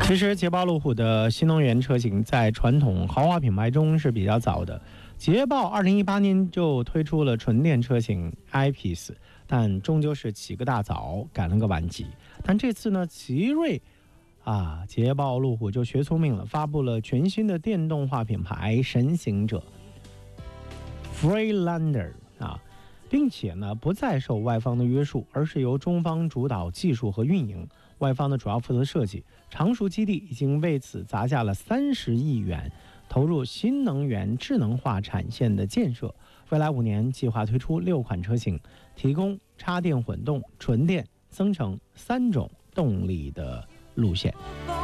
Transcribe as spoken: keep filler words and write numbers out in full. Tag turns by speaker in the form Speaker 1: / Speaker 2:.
Speaker 1: 其实捷豹路虎的新能源车型在传统豪华品牌中是比较早的。捷豹二零一八年就推出了纯电车型 I-Pace， 但终究是起个大早，赶了个晚集。但这次呢，奇瑞啊，捷豹路虎就学聪明了，发布了全新的电动化品牌神行者 Freelander 啊，并且呢不再受外方的约束，而是由中方主导技术和运营，外方呢主要负责设计。常熟基地已经为此砸下了三十亿元，投入新能源智能化产线的建设。未来五年计划推出六款车型，提供插电混动、纯电、增程三种动力的路线。